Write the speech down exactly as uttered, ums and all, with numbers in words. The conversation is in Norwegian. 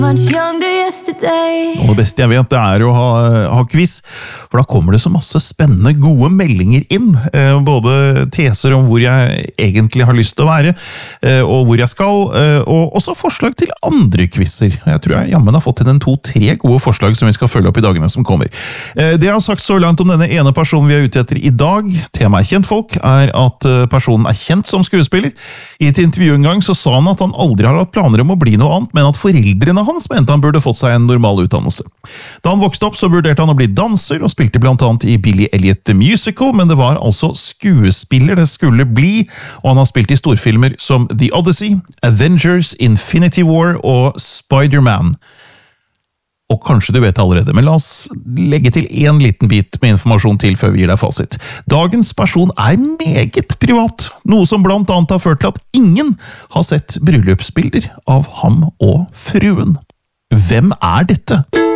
Og det beste jeg vet, det er å ha, ha quiz, for da kommer det så masse spennende, gode meldinger inn. Eh, både teser om hvor jeg egentlig har lyst til å være, eh, og hvor jeg skal, eh, og også forslag til andre quizzer. Jeg tror jeg jammen har fått inn en to-tre gode forslag som vi skal følge opp i dagene som kommer. Eh, det jeg har sagt så langt om denne ene personen vi er ute etter i dag, temaet kjentfolk, er at personen er kjent som skuespiller. I et intervju en gang så sa han at han aldri har hatt planer om å bli noe annet, men at foreldrene hans mente han burde fått seg en normal utdannelse. Da han vokste opp så vurderte han å bli danser, og spilte blant annet i Billy Elliot The Musical, men det var altså skuespiller det skulle bli, og han har spilt i storfilmer som The Odyssey, Avengers, Infinity War og Spider-Man. Og kanskje du vet allerede, men la oss legge til en liten bit med informasjon til før vi gir deg fasit. Dagens person er meget privat, noe som blant annet har ført til at ingen har sett bryllupsbilder av ham og fruen. Hvem er dette?